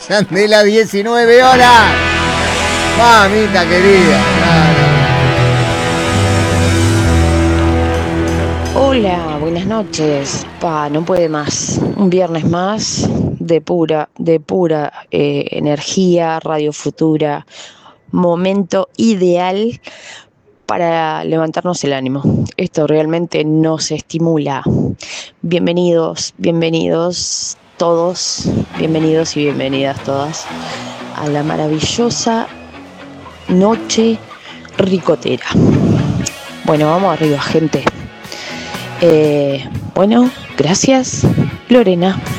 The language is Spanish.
Candela, 19 horas. Mamita querida. Hola, buenas noches. No puede más. Un viernes más de pura energía, Radio Futura. Momento ideal para levantarnos el ánimo. Esto realmente nos estimula. Bienvenidos todos, bienvenidos y bienvenidas todas a la maravillosa noche ricotera. Bueno, vamos arriba, gente. Bueno, gracias, Lorena.